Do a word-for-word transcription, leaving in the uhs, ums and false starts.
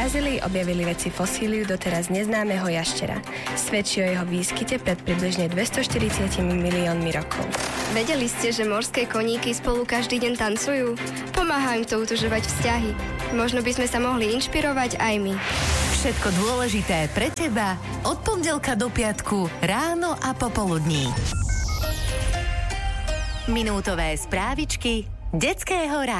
Brazílii objavili vedci fosíliu doteraz neznámeho jaštera. Svedčí o jeho výskyte pred približne dvestoštyridsať miliónmi rokov. Vedeli ste, že morské koníky spolu každý deň tancujú? Pomáhajú im to utužovať vzťahy. Možno by sme sa mohli inšpirovať aj my. Všetko dôležité pre teba od pondelka do piatku ráno a popoludní. Minútové správičky detského rádia.